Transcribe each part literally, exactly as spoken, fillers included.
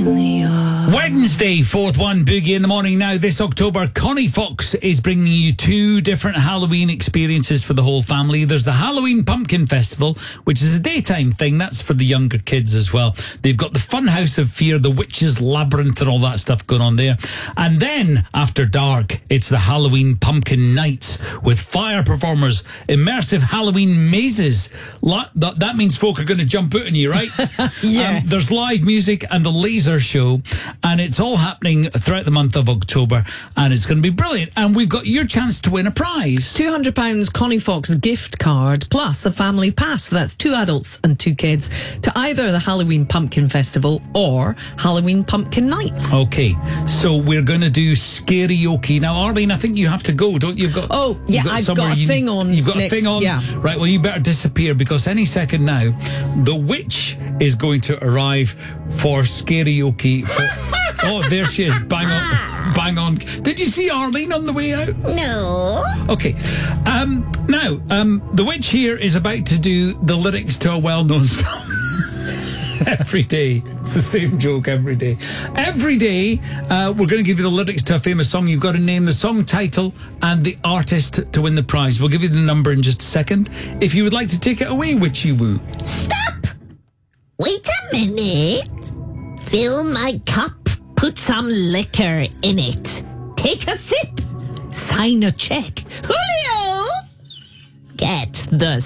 in the yard. Wednesday, fourth one, Boogie in the morning. Now, this October, Connie Fox is bringing you two different Halloween experiences for the whole family. There's the Halloween Pumpkin Festival, which is a daytime thing. That's for the younger kids as well. They've got the Funhouse of Fear, the Witch's Labyrinth, and all that stuff going on there. And then, after dark, it's the Halloween Pumpkin Nights with fire performers, immersive Halloween mazes. La- that, that means folk are going to jump out on you, right? Yes. Um, there's live music and the laser show, and it's all happening throughout the month of October, and it's going to be brilliant. And we've got your chance to win a prize. two hundred pounds Connie Fox gift card plus a family pass. So that's two adults and two kids to either the Halloween Pumpkin Festival or Halloween Pumpkin Nights. Okay, so we're going to do Scarioke. Now, Arlene, I think you have to go, don't you? You've got, Oh, yeah, you've got I've somewhere got a you- thing on You've got next- a thing on? yeah. Right, well, you better disappear because any second now, the witch is going to arrive for Scarioke. For, oh, there she is. Bang on. Bang on. Did you see Arlene on the way out? No. Okay. Um, now, um, the witch here is about to do the lyrics to a well-known song. Every day. It's the same joke every day. Every day, uh, we're going to give you the lyrics to a famous song. You've got to name the song title and the artist to win the prize. We'll give you the number in just a second. If you would like to take it away, Witchy Woo. Stop! Wait a minute. Fill my cup. Put some liquor in it. Take a sip. Sign a check. Julio! Get the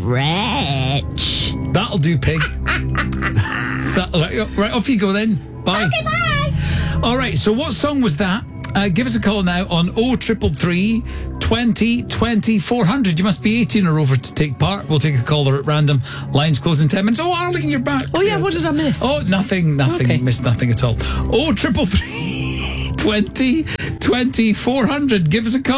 stretch. That'll do, pig. that, right, right, off you go then. Bye. Okay, bye. All right, so what song was that? Uh, give us a call now on oh three three three, twenty, twenty, four hundred. You must be eighteen or over to take part. We'll take a caller at random. Lines close in ten minutes. Oh, Arlene, you're back. Oh, yeah, what did I miss? Oh, nothing, nothing. Okay. Missed nothing at all. oh three three three, twenty, twenty, four hundred. Give us a call.